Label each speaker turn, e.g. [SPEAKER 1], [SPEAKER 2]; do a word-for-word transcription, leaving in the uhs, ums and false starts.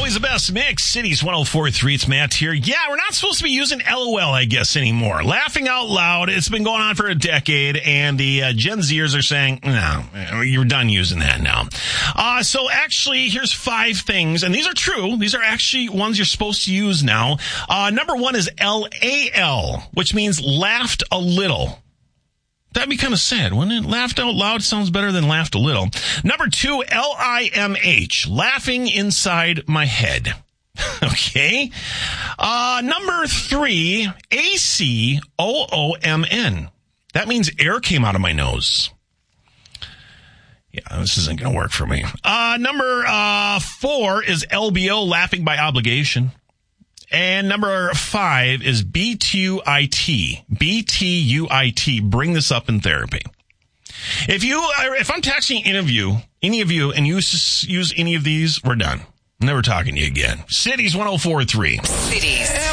[SPEAKER 1] always the best mix. Cities one oh four point three. It's Matt here. Yeah, we're not supposed to be using LOL, I guess, anymore. Laughing out loud. It's been going on for a decade, and the uh, Gen Zers are saying, no, you're done using that now. Uh, so actually, here's five things, and these are true. These are actually ones you're supposed to use now. Uh, number one is L A L, which means laughed a little. That'd be kind of sad, wouldn't it? Laughed out loud sounds better than laughed a little. Number two, L I M H, laughing inside my head. Okay. Uh, number three, A C O O M N. That means air came out of my nose. Yeah, this isn't going to work for me. Uh, number uh, four is L B O, laughing by obligation. And number five is B T U I T. B T U I T. Bring this up in therapy. If you, if I'm texting any of you, any of you, and you use any of these, we're done. Never talking to you again. Cities one oh four point three. Cities.